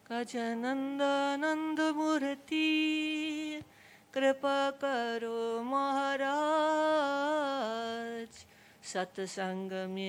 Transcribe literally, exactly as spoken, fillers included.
गजानंद नंद मूर्ति कृपा करो महाराज, सत्संग में